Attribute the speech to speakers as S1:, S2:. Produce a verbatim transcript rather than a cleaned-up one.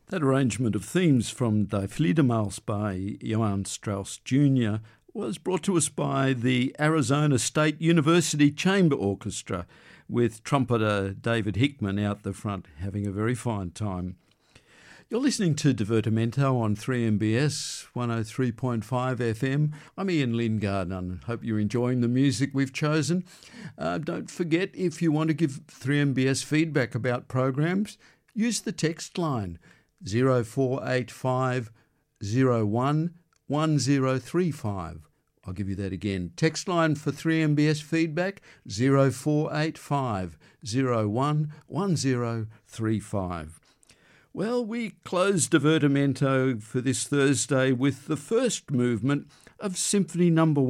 S1: That arrangement of themes from Die Fledermaus by Johann Strauss Junior was brought to us by the Arizona State University Chamber Orchestra, with trumpeter David Hickman out the front having a very fine time. You're listening to Divertimento on three M B S one oh three point five F M. I'm Ian Lingard and I hope you're enjoying the music we've chosen. Uh, don't forget, if you want to give three M B S feedback about programs, use the text line zero four eight five zero one one zero three five. I'll give you that again. Text line for three M B S feedback, zero four eight five zero one one zero three five. Well, we close Divertimento for this Thursday with the first movement of Symphony Number